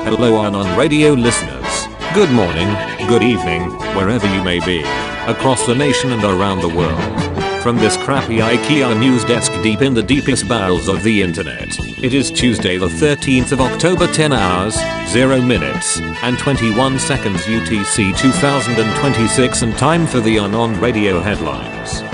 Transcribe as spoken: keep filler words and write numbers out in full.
Hello Unknown Radio listeners. Good morning, good evening, wherever you may be. Across the nation and around the world. From this crappy IKEA news desk deep in the deepest bowels of the internet. It is Tuesday the thirteenth of October, ten hours, zero minutes, and twenty-one seconds U T C two thousand twenty-six, and time for the Unknown Radio headlines.